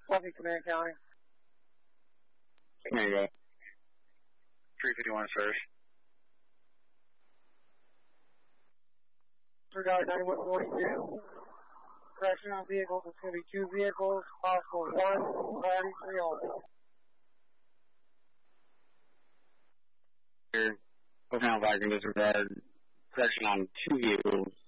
Fluffy, Command County. There you go. 351 service. Regard 9142. Correction on vehicles, it's going to be 2 vehicles, possible 1, priority 3 only. Here, Oakland Viking disregard. Correction on 2 vehicles.